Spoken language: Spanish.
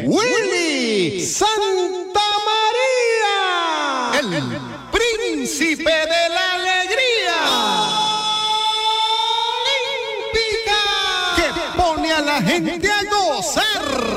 Willy Santa María, el príncipe de la alegría. Olímpica, que pone a la gente a gozar.